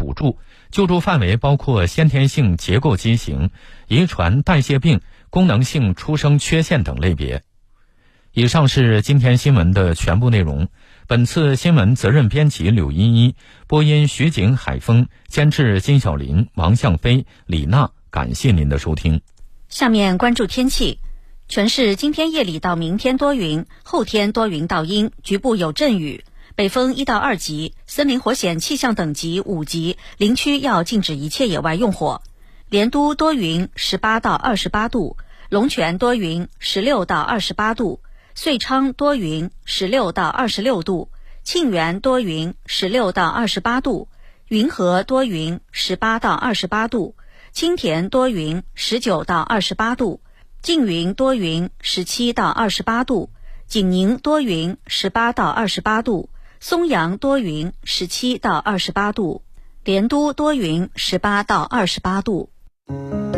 补助，救助范围包括先天性结构畸形、遗传代谢病、功能性出生缺陷等类别。以上是今天新闻的全部内容。本次新闻责任编辑柳依依，播音徐景、海峰，监制金小林、王向飞、李娜。感谢您的收听。 下面关注天气。全市今天夜里到明天多云，后天多云到阴，局部有阵雨。北风1到2级，森林火险气象等级5级，林区要禁止一切野外用火。莲都多云，18到28度；龙泉多云，16到28度；遂昌多云，16到26度；沁园多云，16到28度；云和多云，18到28度；青田多云，19到28度；缙云多云，17到28度；景宁多云，18到28度；松阳多云，17到28度；莲都多云，18到28度。